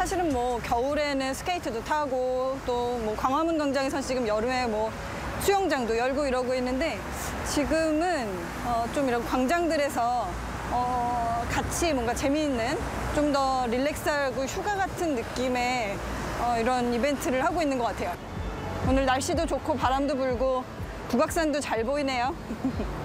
사실은 뭐 겨울에는 스케이트도 타고 또 뭐 광화문 광장에선 지금 여름에 뭐 수영장도 열고 이러고 있는데 지금은 좀 이런 광장들에서 같이 뭔가 재미있는 좀 더 릴렉스하고 휴가 같은 느낌의 이런 이벤트를 하고 있는 것 같아요. 오늘 날씨도 좋고 바람도 불고 북악산도 잘 보이네요.